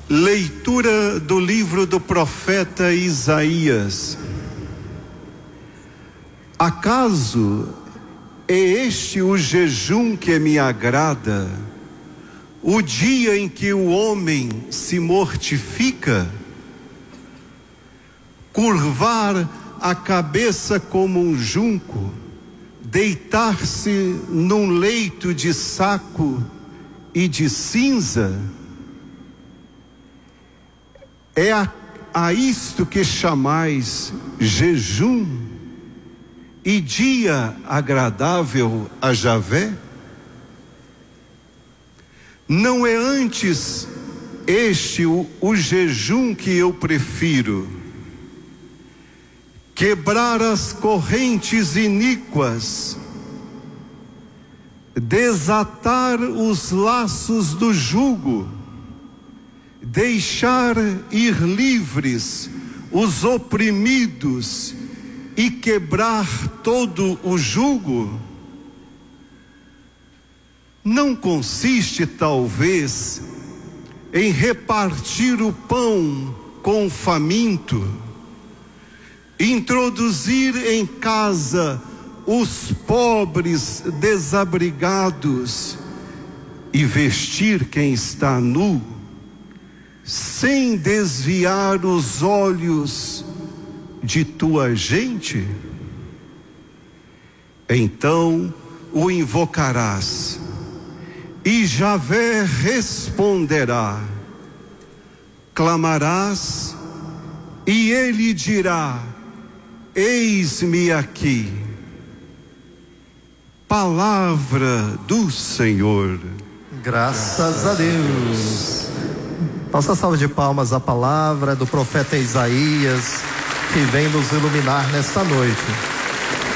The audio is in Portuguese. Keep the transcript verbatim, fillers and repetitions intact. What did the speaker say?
Leitura do livro do profeta Isaías. Acaso é este o jejum que me agrada, o dia em que o homem se mortifica? Curvar a cabeça como um junco, deitar-se num leito de saco e de cinza? É a, a isto que chamais jejum e dia agradável a Javé? Não é antes este o, o jejum que eu prefiro: quebrar as correntes iníquas, desatar os laços do jugo, deixar ir livres os oprimidos e quebrar todo o jugo? Não consiste, talvez, em repartir o pão com o faminto, introduzir em casa os pobres desabrigados e vestir quem está nu, sem desviar os olhos de tua gente? Então o invocarás, e Javé responderá. Clamarás, e ele dirá: eis-me aqui. Palavra do Senhor. Graças a Deus. Nossa salva de palmas à palavra do profeta Isaías, que vem nos iluminar nesta noite.